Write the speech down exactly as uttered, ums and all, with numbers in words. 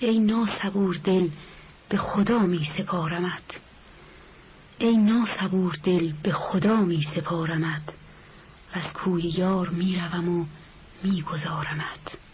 ای ناصبور دل به خدا می سپارمت، ای ناصبور دل به خدا می سپارمت، و از کوی یار می روم و می گذارمت.